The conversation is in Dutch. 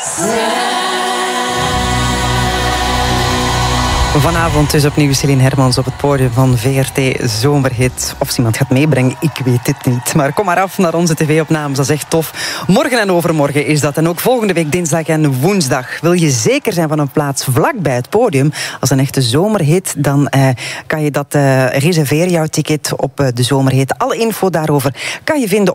Vanavond dus opnieuw Celine Hermans op het podium van VRT Zomerhit. Of ze iemand gaat meebrengen, ik weet het niet. Maar kom maar af naar onze tv-opnames, dat is echt tof. Morgen en overmorgen is dat. En ook volgende week dinsdag en woensdag. Wil je zeker zijn van een plaats vlak bij het podium, als een echte zomerhit, dan kan je dat reserveren, jouw ticket op de Zomerhit. Alle info daarover kan je vinden